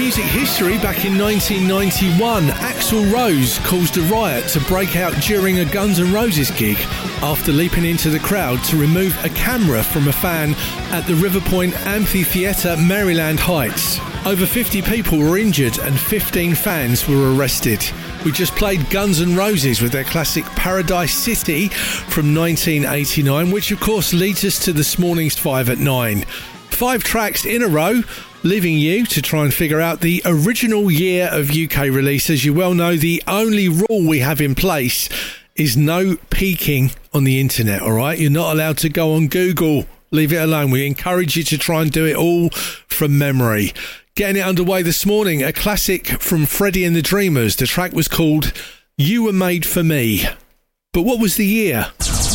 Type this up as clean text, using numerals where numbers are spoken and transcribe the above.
music history, back in 1991, Axl Rose caused a riot to break out during a Guns N' Roses gig after leaping into the crowd to remove a camera from a fan at the Riverpoint Amphitheatre, Maryland Heights. Over 50 people were injured and 15 fans were arrested. We just played Guns N' Roses with their classic Paradise City from 1989, which of course leads us to this morning's 5 at 9. 5 tracks in a row, leaving you to try and figure out the original year of UK release. As you well know, the only rule we have in place is no peeking on the internet, all right? You're not allowed to go on Google. Leave it alone. We encourage you to try and do it all from memory. Getting it underway this morning, a classic from Freddie and the Dreamers. The track was called You Were Made For Me. But what was the year?